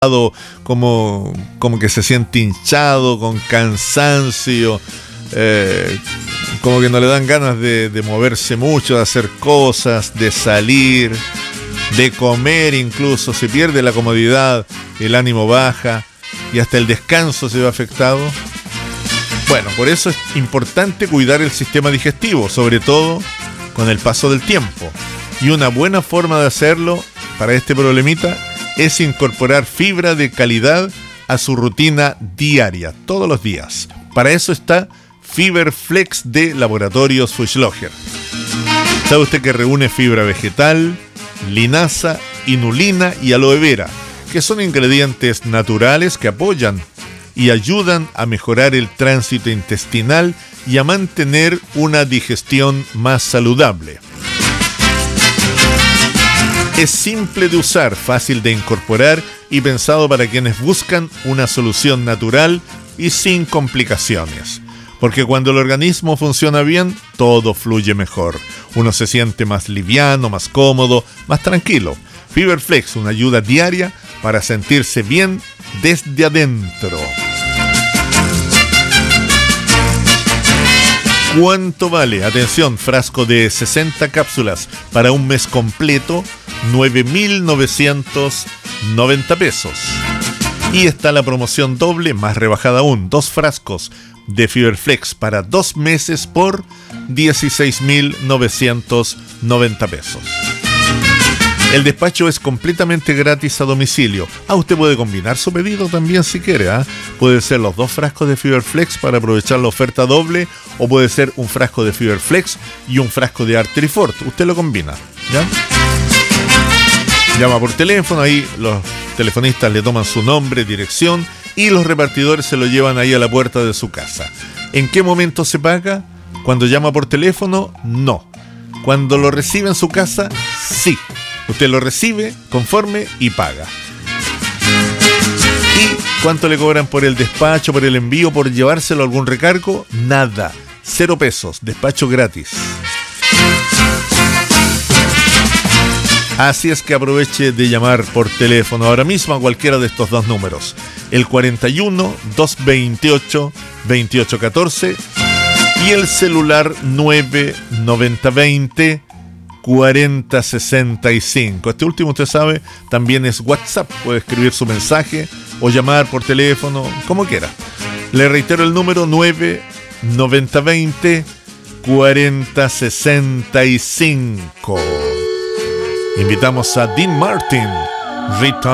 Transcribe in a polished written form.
como que se siente hinchado, con cansancio, como que no le dan ganas de moverse mucho, de hacer cosas, de salir, de comer incluso, se pierde la comodidad, el ánimo baja y hasta el descanso se ve afectado. Bueno, por eso es importante cuidar el sistema digestivo, sobre todo con el paso del tiempo. Y una buena forma de hacerlo para este problemita es incorporar fibra de calidad a su rutina diaria, todos los días. Para eso está Fiberflex de Laboratorios Fuchsloger. ¿Sabe usted que reúne fibra vegetal, linaza, inulina y aloe vera, que son ingredientes naturales que apoyan y ayudan a mejorar el tránsito intestinal y a mantener una digestión más saludable? Es simple de usar, fácil de incorporar y pensado para quienes buscan una solución natural y sin complicaciones. Porque cuando el organismo funciona bien, todo fluye mejor. Uno se siente más liviano, más cómodo, más tranquilo. Fiberflex, una ayuda diaria para sentirse bien desde adentro. ¿Cuánto vale? Atención, frasco de 60 cápsulas para un mes completo, 9.990 pesos. Y está la promoción doble, más rebajada aún, 2 frascos de Fiberflex para 2 meses por 16.990 pesos. El despacho es completamente gratis a domicilio. Usted puede combinar su pedido también si quiere. Puede ser los 2 frascos de Fiberflex para aprovechar la oferta doble, o puede ser un frasco de Fiberflex y un frasco de Artrifort. Usted lo combina, ¿ya? Llama por teléfono, ahí los telefonistas le toman su nombre, dirección, y los repartidores se lo llevan ahí a la puerta de su casa. ¿En qué momento se paga? ¿Cuando llama por teléfono? No. ¿Cuando lo recibe en su casa? Sí. Usted lo recibe, conforme y paga. ¿Y cuánto le cobran por el despacho, por el envío, por llevárselo a algún recargo? Nada. 0 pesos. Despacho gratis. Así es que aproveche de llamar por teléfono ahora mismo a cualquiera de estos 2 números. El 41 228 2814 y el celular 99020 4065. Este último, usted sabe, también es WhatsApp. Puede escribir su mensaje o llamar por teléfono, como quiera. Le reitero el número 99020 4065. Invitamos a Dean Martin, Return.